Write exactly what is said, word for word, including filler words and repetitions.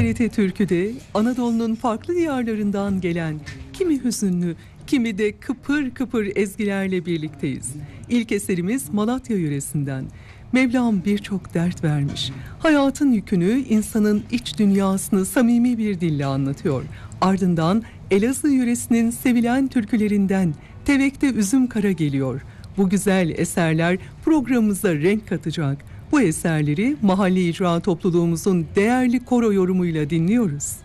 T R T Türkü'de Anadolu'nun farklı diyarlarından gelen kimi hüzünlü, kimi de kıpır kıpır ezgilerle birlikteyiz. İlk eserimiz Malatya yöresinden. Mevlam birçok dert vermiş. Hayatın yükünü, insanın iç dünyasını samimi bir dille anlatıyor. Ardından Elazığ yöresinin sevilen türkülerinden Tevek'te Üzüm Kara geliyor. Bu güzel eserler programımıza renk katacak. Bu eserleri mahalle icra topluluğumuzun değerli koro yorumuyla dinliyoruz.